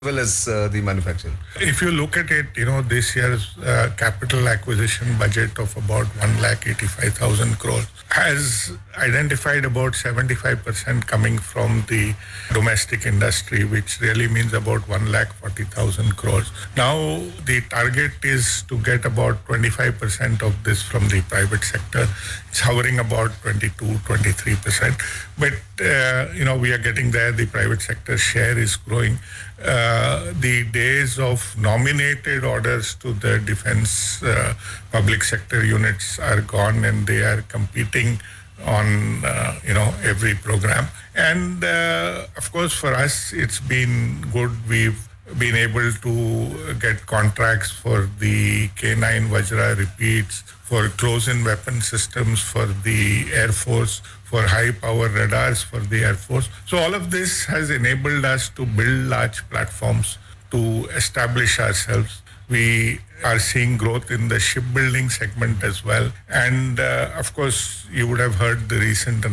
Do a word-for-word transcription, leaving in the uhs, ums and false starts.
well as uh, the manufacturing. If you look at it, you know, this year's uh, capital acquisition budget of about one lakh eighty-five thousand crores has identified about seventy-five percent coming from the domestic industry, which really means about one lakh forty thousand crores. Now, the target is to get about twenty-five percent of this from the private sector. It's hovering about twenty-two, twenty-three percent. But, uh, you know, we are getting there. The private sector share is growing. Uh, the days of nominated orders to the defense uh, public sector units are gone, and they are competing on, uh, you know, every program. And, uh, of course, for us, it's been good. We've been able to get contracts for the K nine Vajra repeats, for close-in weapon systems for the Air Force, for high-power radars for the Air Force. So all of this has enabled us to build large platforms to establish ourselves. We are seeing growth in the shipbuilding segment as well. And, uh, of course, you would have heard the recent